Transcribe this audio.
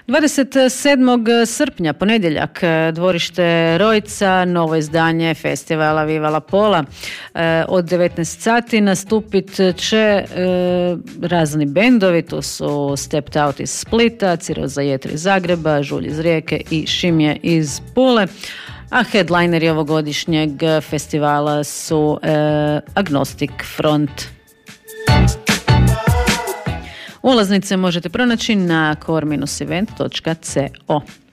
27. srpnja, ponedjeljak, dvorište Rojca, novo izdanje festivala Viva la Pola. Od 19 sati nastupit će razni bendovi, tu su Stepped Out iz Splita, Ciroza Jetri iz Zagreba, Žulj iz Rijeke i Šimje iz Pule. A headlineri ovogodišnjeg festivala su Agnostic Front. Ulaznice možete pronaći na core-event.co.